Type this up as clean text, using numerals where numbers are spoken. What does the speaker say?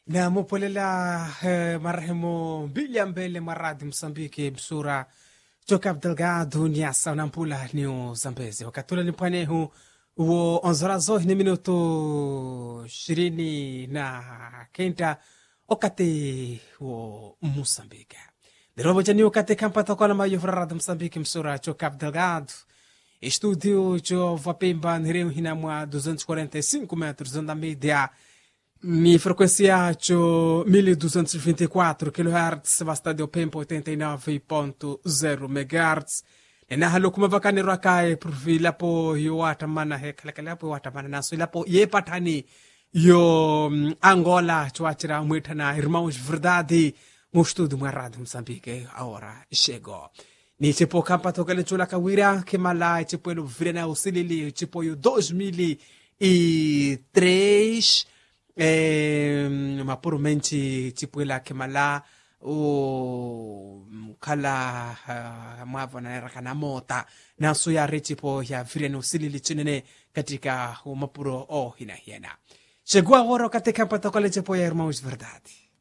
Na mupolela marehemu William Mbele Maradi Msambiki msura Choka Delgado Nyasa Nampula ni Zambezi wakati ule ni pwanehu uo onzorazo ni minuto 20 na kenta wakati uo Msambiki Derobo jani wakati kampata kwa nama yufrarad Msambiki msura Choka Delgado Estúdio cho Vapemba nireu hinamwa 245 metros da média ni frequência cho 1224 kHz basta de Pempo 89.0 MHz na halo kuma vakani rakae profila po yo watamana hekalakala po watamana naso lapo ye patani yo Angola choachira mwitana irmãos verdade mo estudo uma rádio Moçambique a hora chegou ni tipo campa tokale chula kawira kemala tipo elo vrena usilili tipo yo 2003 ma puramente tipo ela kemala o kala mwavona era mota na suya tipo ya vrena usilili chinene katika mapuro hina chegou agora katika campa tokale tipo ya irmãos verdade